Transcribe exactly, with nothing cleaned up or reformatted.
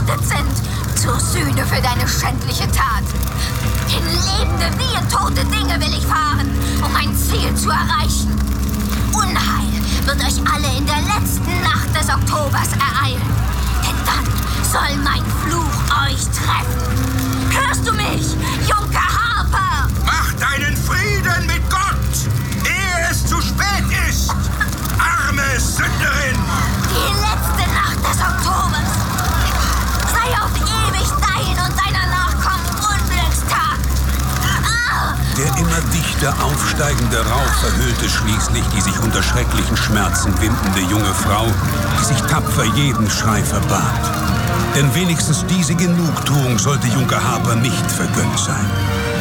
gerichtet sind zur Sühne für deine schändliche Tat. In lebende wie in tote Dinge will ich fahren, um mein Ziel zu erreichen. Unheil wird euch alle in der letzten Nacht des Oktobers ereilen. Denn dann soll mein Fluch euch treffen. Hörst du mich, Junker Harper? Mach deinen Frieden mit Gott, ehe es zu spät ist. Arme Sünderin! Die letzte Nacht des Oktobers sei auf ewig dein und deiner Nachkommen Unglückstag. Ah! Der immer dichter aufsteigende Rauch verhüllte schließlich die sich unter schrecklichen Schmerzen windende junge Frau, die sich tapfer jeden Schrei verbat. Denn wenigstens diese Genugtuung sollte Junker Harper nicht vergönnt sein.